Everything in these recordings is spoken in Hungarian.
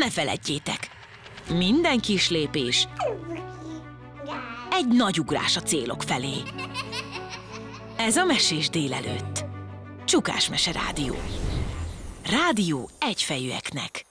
ne feledjétek, minden kis lépés egy nagy ugrás a célok felé. Ez a Mesés délelőtt. Csukás Mese Rádió. Rádió egyfejűeknek.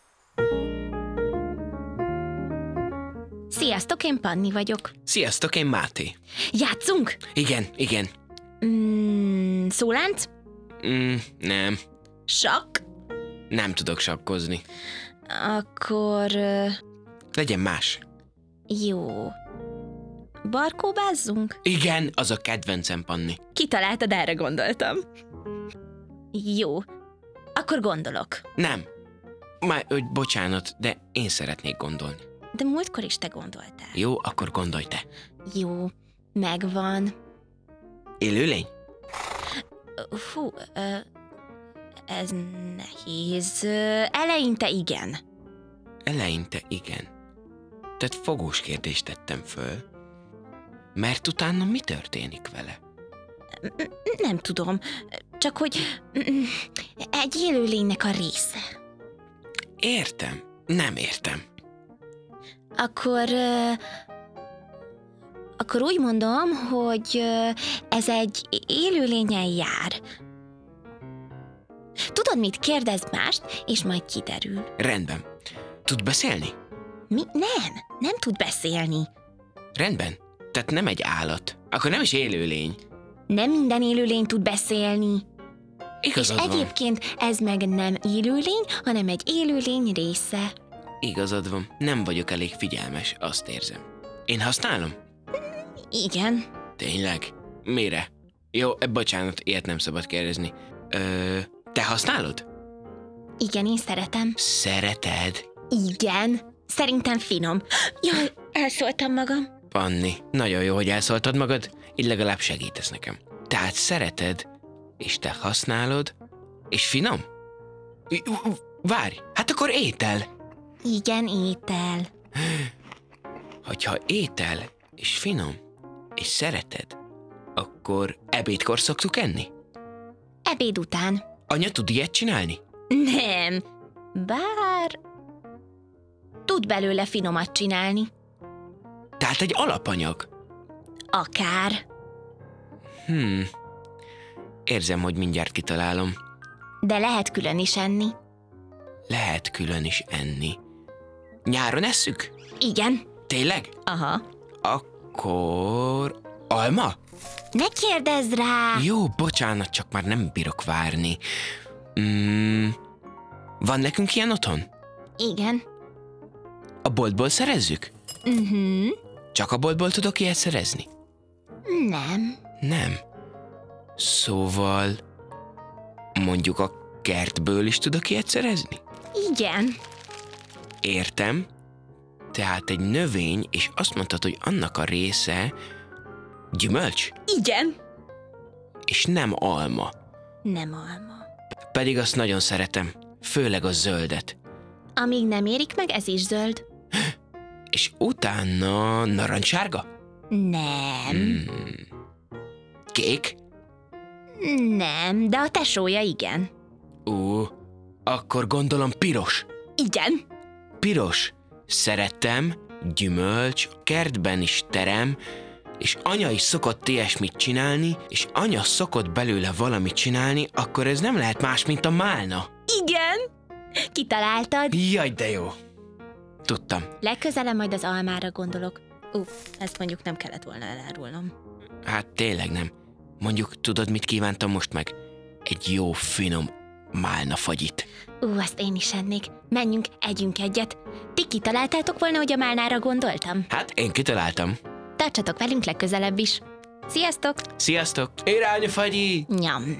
Sziasztok, én Panni vagyok. Sziasztok, én Máté. Játszunk? Igen. Szólánc? Nem. Sakk? Nem tudok sakkozni. Akkor... Legyen más. Jó. Barkóbázzunk? Igen, az a kedvencem, Panni. Kitaláltad, erre gondoltam. Jó. Akkor gondolok. Nem. Bocsánat, de én szeretnék gondolni. De múltkor is te gondoltál. Jó, akkor gondolj te. Jó. Megvan. Élőlény? Fú, ez nehéz. Eleinte igen. Eleinte igen. Tehát fogós kérdést tettem föl. Mert utána mi történik vele? Nem tudom. Csak hogy egy élőlénynek a része. Értem. Nem értem. Akkor úgy mondom, hogy ez egy élőlényen jár. Tudod mit? Kérdezd mást, és majd kiderül. Rendben. Tud beszélni? Mi? Nem tud beszélni. Rendben. Tehát nem egy állat. Akkor nem is élőlény. Nem minden élőlény tud beszélni. Igazad van. Egyébként ez meg nem élőlény, hanem egy élőlény része. Igazad van. Nem vagyok elég figyelmes, azt érzem. Én használom? Igen. Tényleg? Mire? Jó, bocsánat, ilyet nem szabad kérdezni. Te használod? Igen, én szeretem. Szereted? Igen. Szerintem finom. Jaj, elszóltam magam. Panni, nagyon jó, hogy elszóltad magad, így legalább segítesz nekem. Tehát szereted, és te használod, és finom? Várj, hát akkor étel. Igen, étel. Hogyha étel, és finom, és szereted, akkor ebédkor szoktuk enni? Ebéd után. Anya tud ilyet csinálni? Nem. Bár... tud belőle finomat csinálni. Tehát egy alapanyag. Akár. Érzem, hogy mindjárt kitalálom. De lehet külön is enni. Lehet külön is enni. Nyáron esszük? Igen. Tényleg? Aha. Akkor... alma? Ne kérdezz rá! Jó, bocsánat, csak már nem bírok várni. Van nekünk ilyen otthon? Igen. A boltból szerezzük? Csak a boltból tudok ilyet szerezni? Nem. Nem. Szóval... mondjuk a kertből is tudok ilyet szerezni? Igen. Értem. Tehát egy növény, és azt mondtad, hogy annak a része gyümölcs? Igen. És nem alma. Nem alma. Pedig azt nagyon szeretem. Főleg a zöldet. Amíg nem érik meg, ez is zöld. És utána narancssárga? Nem. Kék? Nem, de a tesója igen. Akkor gondolom piros. Igen. Piros. Szeretem, gyümölcs, kertben is terem, és anya is szokott ilyesmit csinálni, és anya szokott belőle valamit csinálni, akkor ez nem lehet más, mint a málna. Igen. Kitaláltad? Jaj, de jó. Tudtam. Legközelebb majd az almára gondolok. Ezt mondjuk nem kellett volna elárulnom. Hát tényleg nem. Mondjuk, tudod, mit kívántam most meg? Egy jó, finom málnafagyit. Azt én is ennék. Menjünk, együnk egyet. Ti kitaláltátok volna, hogy a málnára gondoltam? Hát én kitaláltam. Tartsatok velünk legközelebb is. Sziasztok! Sziasztok! Irányfagyi! Nyam!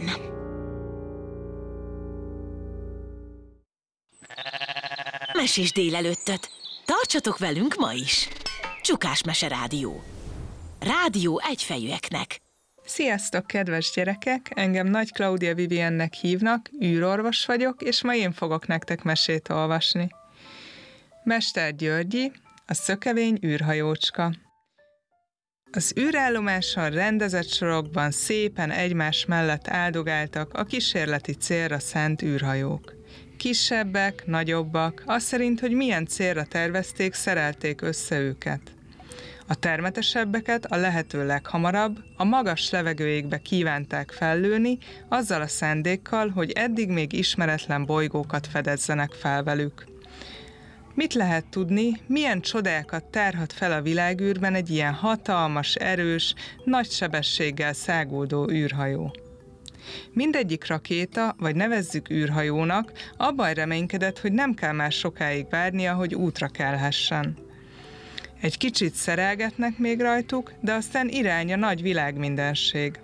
Mesés délelőttöt. Tartsatok velünk ma is. Csukás Mese Rádió. Rádió egyfejűeknek. Sziasztok, kedves gyerekek! Engem Nagy Klaudia Viviennek hívnak, űrorvos vagyok, és ma én fogok nektek mesét olvasni. Mester Györgyi, a szökevény űrhajócska. Az űrállomáson rendezett sorokban szépen egymás mellett áldogáltak a kísérleti célra szánt űrhajók. kisebbek, nagyobbak, az szerint, hogy milyen célra tervezték, szerelték össze őket. A termetesebbeket a lehető leghamarabb a magas levegőjégbe kívánták fellőni, azzal a szándékkal, hogy eddig még ismeretlen bolygókat fedezzenek fel velük. Mit lehet tudni, milyen csodákat tárhat fel a világűrben egy ilyen hatalmas, erős, nagy sebességgel száguldó űrhajó? Mindegyik rakéta, vagy nevezzük űrhajónak, abban reménykedett, hogy nem kell már sokáig várnia, hogy útra kelhessen. Egy kicsit szerelgetnek még rajtuk, de aztán irány a nagy világmindenség.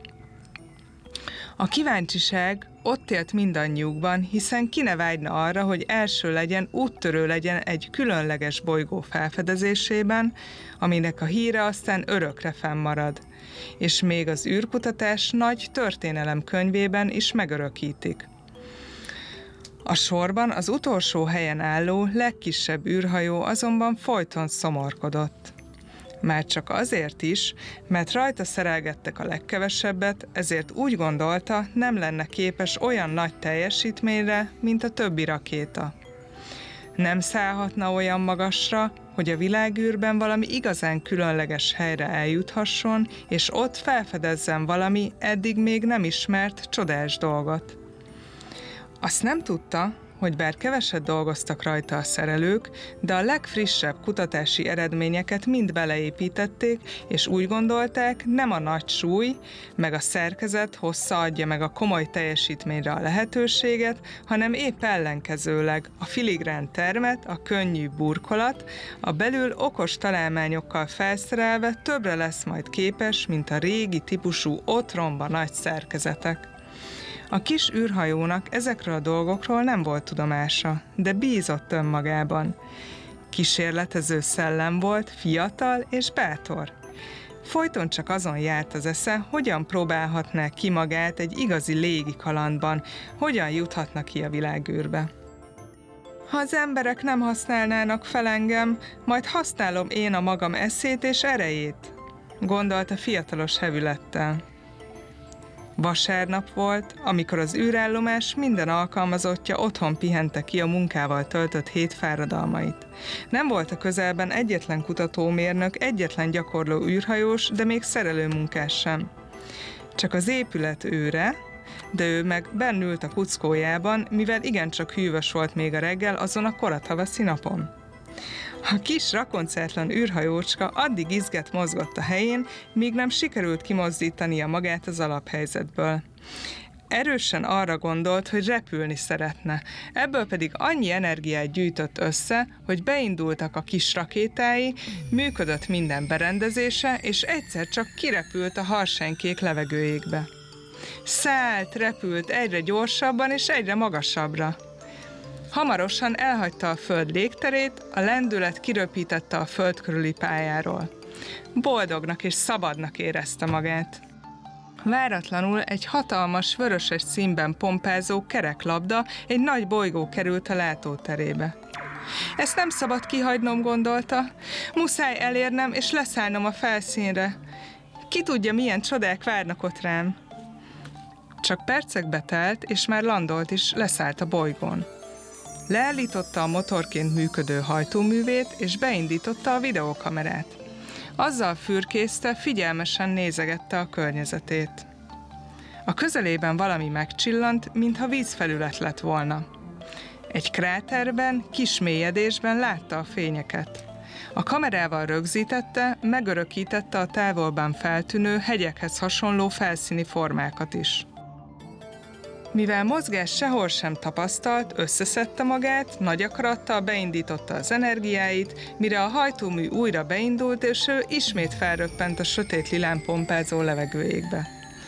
A kíváncsiság ott élt mindannyiukban, hiszen ki ne vágyna arra, hogy első legyen, úttörő legyen egy különleges bolygó felfedezésében, aminek a híre aztán örökre fennmarad, és még az űrkutatás nagy történelem könyvében is megörökítik. A sorban az utolsó helyen álló, legkisebb űrhajó azonban folyton szomorkodott. Már csak azért is, mert rajta szerelgettek a legkevesebbet, ezért úgy gondolta, nem lenne képes olyan nagy teljesítményre, mint a többi rakéta. Nem szállhatna olyan magasra, hogy a világűrben valami igazán különleges helyre eljuthasson, és ott felfedezzen valami eddig még nem ismert, csodás dolgot. Azt nem tudta, hogy bár keveset dolgoztak rajta a szerelők, de a legfrissebb kutatási eredményeket mind beleépítették, és úgy gondolták, nem a nagy súly, meg a szerkezet hossza adja meg a komoly teljesítményre a lehetőséget, hanem épp ellenkezőleg a filigrán termet, a könnyű burkolat, a belül okos találmányokkal felszerelve többre lesz majd képes, mint a régi típusú otromba nagy szerkezetek. A kis űrhajónak ezekről a dolgokról nem volt tudomása, de bízott önmagában. Kísérletező szellem volt, fiatal és bátor. Folyton csak azon járt az esze, hogyan próbálhatná ki magát egy igazi légi kalandban, hogyan juthatna ki a világűrbe. Ha az emberek nem használnának fel engem, majd használom én a magam eszét és erejét, gondolta fiatalos hevülettel. Vasárnap volt, amikor az űrállomás minden alkalmazottja otthon pihente ki a munkával töltött hét fáradalmait. Nem volt a közelben egyetlen kutatómérnök, egyetlen gyakorló űrhajós, de még szerelőmunkás sem. Csak az épület őre, de ő meg bennült a kuckójában, mivel igencsak hűvös volt még a reggel azon a koratavaszi napon. A kis rakoncátlan űrhajócska addig izget mozgott a helyén, míg nem sikerült kimozdítania magát az alaphelyzetből. Erősen arra gondolt, hogy repülni szeretne, ebből pedig annyi energiát gyűjtött össze, hogy beindultak a kis rakétái, működött minden berendezése, és egyszer csak kirepült a harsánykék levegőjégbe. Szállt, repült egyre gyorsabban és egyre magasabbra. Hamarosan elhagyta a föld légterét, a lendület kiröpítette a föld körüli pályáról. Boldognak és szabadnak érezte magát. Váratlanul egy hatalmas, vöröses színben pompázó kereklabda, egy nagy bolygó került a látóterébe. Ezt nem szabad kihagynom, gondolta. Muszáj elérnem és leszállnom a felszínre. Ki tudja, milyen csodák várnak ott rám. Csak percekbe telt, és már landolt is, leszállt a bolygón. Leállította a motorként működő hajtóművét, és beindította a videókamerát. Azzal fürkészte, figyelmesen nézegette a környezetét. A közelében valami megcsillant, mintha vízfelület lett volna. Egy kráterben, kis mélyedésben látta a fényeket. A kamerával rögzítette, megörökítette a távolban feltűnő, hegyekhez hasonló felszíni formákat is. Mivel mozgás sehol sem tapasztalt, összeszedte magát, nagy akarattal beindította az energiáit, mire a hajtómű újra beindult, és ő ismét felröppent a sötét lilán pompázó levegőjégbe.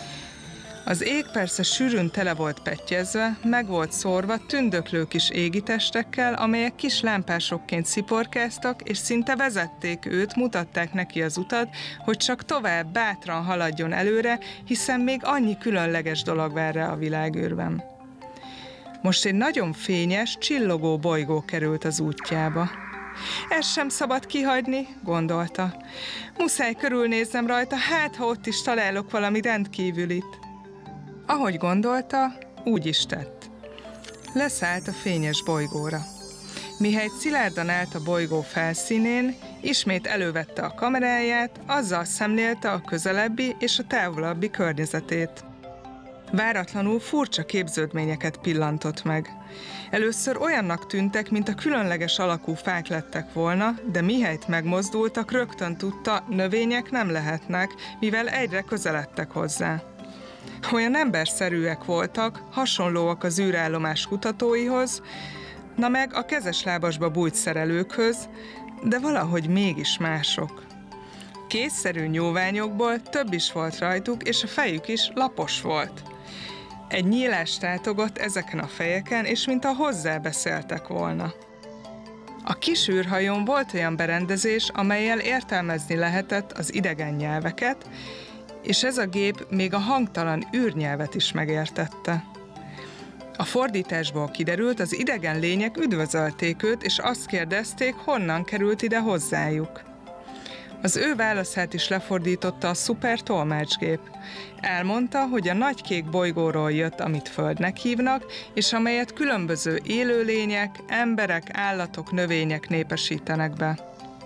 Az ég persze sűrűn tele volt pettyezve, meg volt szórva tündöklő kis égitestekkel, amelyek kis lámpásokként sziporkáztak, és szinte vezették őt, mutatták neki az utat, hogy csak tovább bátran haladjon előre, hiszen még annyi különleges dolog vár rá a világűrben. Most egy nagyon fényes, csillogó bolygó került az útjába. Ezt sem szabad kihagyni, gondolta. Muszáj körülnéznem rajta, hát ha ott is találok valami rendkívülit. Ahogy gondolta, úgy is tett. Leszállt a fényes bolygóra. Mihelyt szilárdan állt a bolygó felszínén, ismét elővette a kameráját, azzal szemlélte a közelebbi és a távolabbi környezetét. Váratlanul furcsa képződményeket pillantott meg. Először olyannak tűntek, mint a különleges alakú fák lettek volna, de mihelyt megmozdultak, rögtön tudta, növények nem lehetnek, mivel egyre közeledtek hozzá. Olyan emberszerűek voltak, hasonlóak az űrállomás kutatóihoz, na meg a kezeslábasba bújt szerelőkhöz, de valahogy mégis mások. Készszerű nyúlványokból több is volt rajtuk, és a fejük is lapos volt. Egy nyílás tátogott ezeken a fejeken, és mintha hozzá beszéltek volna. A kis űrhajón volt olyan berendezés, amellyel értelmezni lehetett az idegen nyelveket, és ez a gép még a hangtalan űrnyelvet is megértette. A fordításból kiderült, az idegen lények üdvözölték őt, és azt kérdezték, honnan került ide hozzájuk. Az ő válaszát is lefordította a szuper tolmácsgép. Elmondta, hogy a nagy kék bolygóról jött, amit Földnek hívnak, és amelyet különböző élőlények, emberek, állatok, növények népesítenek be.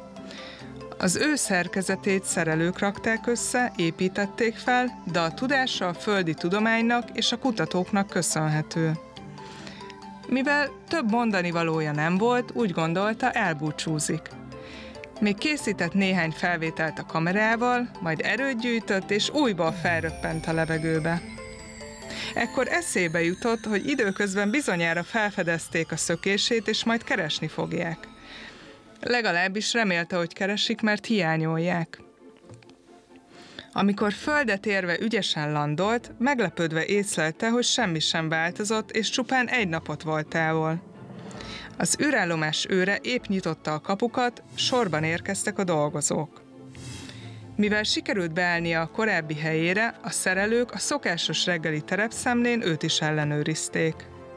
Az ő szerkezetét szerelők rakták össze, építették fel, de a tudása a földi tudománynak és a kutatóknak köszönhető. Mivel több mondani valója nem volt, úgy gondolta, elbúcsúzik. Még készített néhány felvételt a kamerával, majd erőt gyűjtött, és újból felröppent a levegőbe. Ekkor eszébe jutott, hogy időközben bizonyára felfedezték a szökését, és majd keresni fogják. Legalábbis remélte, hogy keresik, mert hiányolják. Amikor földet érve ügyesen landolt, meglepődve észlelte, hogy semmi sem változott, és csupán egy napot volt távol. Az űrállomás őre épp nyitotta a kapukat, sorban érkeztek a dolgozók. Mivel sikerült beállnia a korábbi helyére, a szerelők a szokásos reggeli terepszemlén őt is ellenőrizték.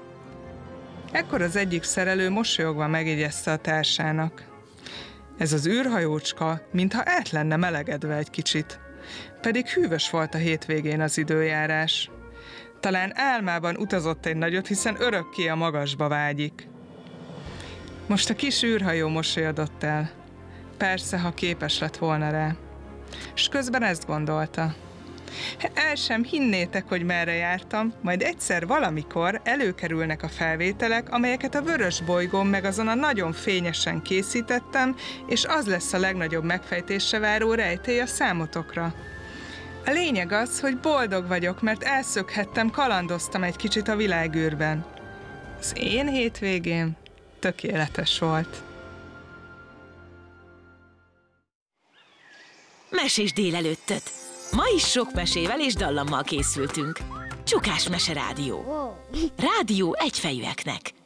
Ekkor az egyik szerelő mosolyogva megjegyezte a társának. Ez az űrhajócska, mintha át lenne melegedve egy kicsit. Pedig hűvös volt a hétvégén az időjárás. Talán álmában utazott egy nagyot, hiszen örökké a magasba vágyik. Most a kis űrhajó mosolyodott el. Persze, ha képes lett volna rá. S közben ezt gondolta. El sem hinnétek, hogy merre jártam, majd egyszer valamikor előkerülnek a felvételek, amelyeket a vörös bolygón meg azon a nagyon fényesen készítettem, és az lesz a legnagyobb megfejtésre váró rejtély a számotokra. A lényeg az, hogy boldog vagyok, mert elszökhettem, kalandoztam egy kicsit a világűrben. Az én hétvégém tökéletes volt. Mesés délelőttöt! Ma is sok mesével és dallammal készültünk. Csukás Mese Rádió. Rádió egyfejűeknek.